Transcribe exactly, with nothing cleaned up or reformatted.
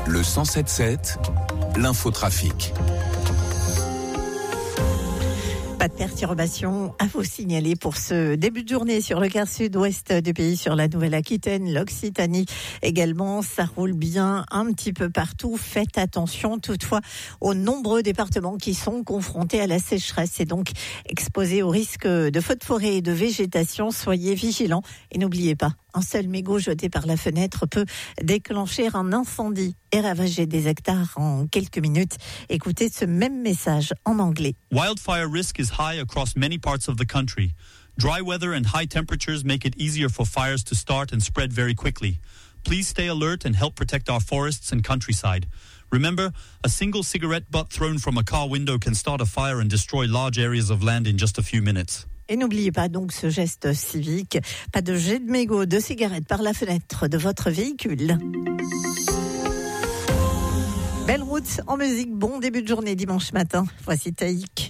Le cent sept sept, l'infotrafic. Pas de perturbations à vous signaler pour ce début de journée sur le quart sud-ouest du pays, sur la Nouvelle-Aquitaine, l'Occitanie également. Ça roule bien un petit peu partout. Faites attention toutefois aux nombreux départements qui sont confrontés à la sécheresse et donc exposés au risque de feux de forêt et de végétation. Soyez vigilants et n'oubliez pas, un seul mégot jeté par la fenêtre peut déclencher un incendie et ravager des hectares en quelques minutes. Écoutez ce même message en anglais. Wildfire risk is high across many parts of the country. Dry weather and high temperatures make it easier for fires to start and spread very quickly. Please stay alert and help protect our forests and countryside. Remember, a single cigarette butt thrown from a car window can start a fire and destroy large areas of land in just a few minutes. Et n'oubliez pas donc ce geste civique, pas de jet de mégots, de cigarettes par la fenêtre de votre véhicule. Belle route en musique, bon début de journée dimanche matin. Voici Taïk.